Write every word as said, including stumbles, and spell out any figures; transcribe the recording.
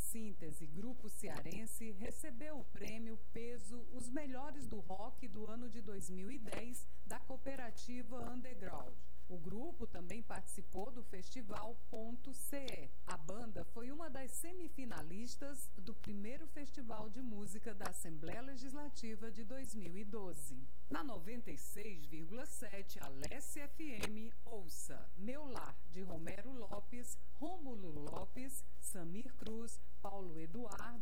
Síntese, grupo cearense, recebeu o prêmio Peso Os Melhores do Rock do ano de dois mil e dez da cooperativa Underground. O grupo também participou do festival Ponto C E. A banda foi uma das semifinalistas do primeiro Festival de Música da Assembleia Legislativa de dois mil e doze. Na noventa e seis vírgula sete, Alesse F M, ouça Meu Lar, de Romero Lopes, Rômulo Lopes, Samir Cruz, Paulo Eduardo,